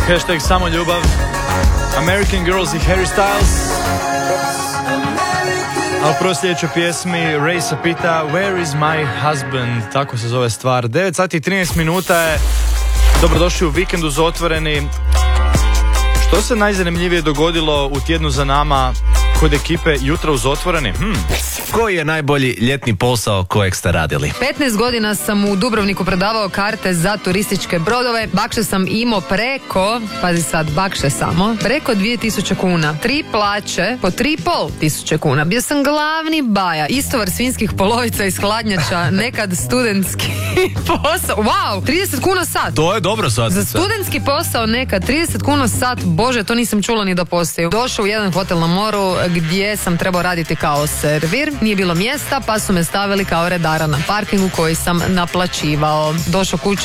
Hashtag samo ljubav. American Girls i Harry Styles. A u prvo sljedećoj pjesmi Ray se pita Where is my husband? Tako se zove stvar. 9 sati i 13 minuta je. Dobrodošli u Vikend uz Otvoreni. Što se najzanimljivije dogodilo u tjednu za nama kod ekipe Jutra uz Otvoreni? Koji je najbolji ljetni posao kojeg ste radili? 15 godina sam u Dubrovniku prodavao karte za turističke brodove. Bakše sam imao preko, pazi sad, bakše samo, preko 2000 kuna. 3 plaće po 3.500 kuna. Bio sam glavni baja. Istovar svinjskih polovica iz hladnjača, nekad studentski posao. Wow, 30 kuna sat. To je dobro sad. Za studentski posao nekad 30 kuna sat, bože, to nisam čula ni da postoji. Došao u jedan hotel na moru gdje sam trebao raditi kao servir. Nije bilo mjesta, pa su me stavili kao redara na parkingu koji sam naplaćivao. Došao kući